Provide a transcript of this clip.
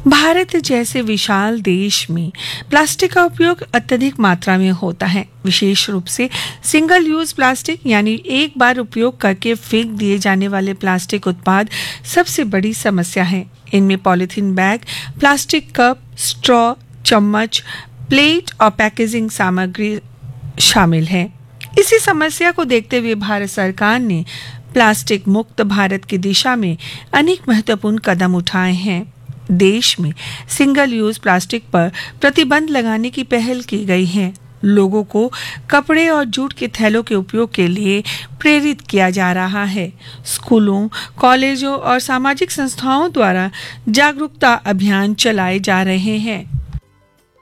भारत जैसे विशाल देश में प्लास्टिक का उपयोग अत्यधिक मात्रा में होता है। विशेष रूप से सिंगल यूज प्लास्टिक यानी एक बार उपयोग करके फेंक दिए जाने वाले प्लास्टिक उत्पाद सबसे बड़ी समस्या है। इनमें polythene bag, plastic cup, straw, चम्मच, प्लेट और पैकेजिंग सामग्री शामिल है। इसी समस्या को देखते हुए भारत सरकार ने प्लास्टिक मुक्त भारत की दिशा में अनेक महत्वपूर्ण कदम उठाए हैं। देश में सिंगल यूज प्लास्टिक पर प्रतिबंध लगाने की पहल की गई है। लोगों को कपड़े और जूट के थैलों के उपयोग के लिए प्रेरित किया जा रहा है। स्कूलों, कॉलेजों और सामाजिक संस्थाओं द्वारा जागरूकता अभियान चलाए जा रहे हैं।